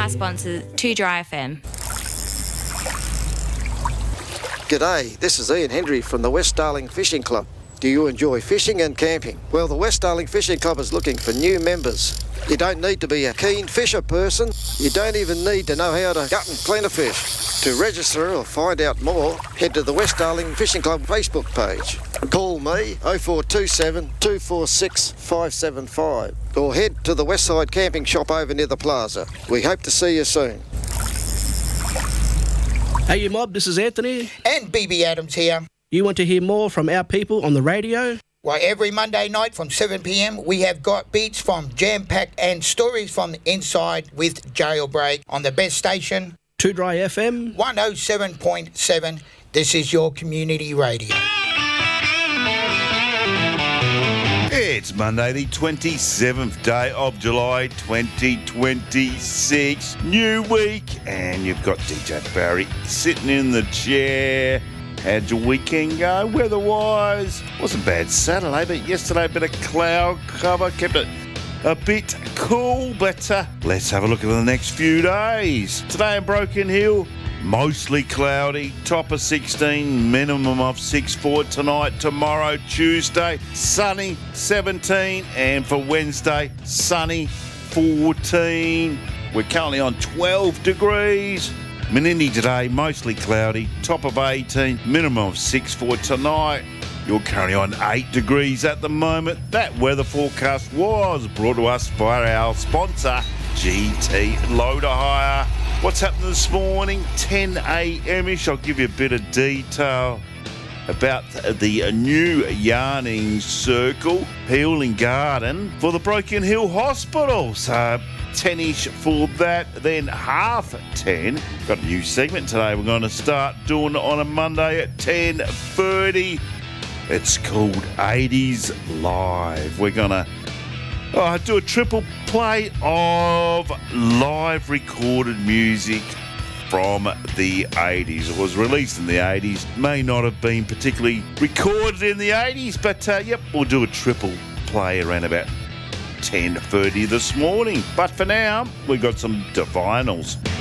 our sponsor, 2 Dry FM. G'day, this is Ian Hendry from the West Darling Fishing Club. Do you enjoy fishing and camping? Well, the West Darling Fishing Club is looking for new members. You don't need to be a keen fisher person. You don't even need to know how to gut and clean a fish. To register or find out more, head to the West Darling Fishing Club Facebook page. Call me 0427 246 575 or head to the Westside Camping Shop over near the plaza. We hope to see you soon. Hey, you mob, this is Anthony. And BB Adams here. You want to hear more from our people on the radio? Well, every Monday night from 7 p.m, we have got beats from Jam Pack and stories from the inside with Jailbreak on the best station, 2 Dry FM 107.7. This is your community radio. It's Monday, the 27th day of July 2026. New week, and you've got DJ Barry sitting in the chair. How'd your weekend go? Weather-wise, wasn't bad Saturday, but yesterday a bit of cloud cover kept it a bit cool. But let's have a look at the next few days. Today in Broken Hill, mostly cloudy, top of 16, minimum of 6 for tonight. Tomorrow, Tuesday, sunny, 17, and for Wednesday, sunny, 14. We're currently on 12 degrees. Menindee today, mostly cloudy, top of 18, minimum of 6 for tonight. You're currently on 8 degrees at the moment. That weather forecast was brought to us by our sponsor, GT Loader Hire. What's happening this morning? 10 a.m-ish. I'll give you a bit of detail about the new yarning circle, healing garden for the Broken Hill Hospital. So 10-ish for that, then 10:30. Got a new segment today we're going to start doing on a Monday at 10:30. It's called 80s Live. We're going to do a triple play of live recorded music from the 80s. It was released in the 80s. May not have been particularly recorded in the 80s, but we'll do a triple play around about 10:30 this morning. But for now, we've got some Divinals.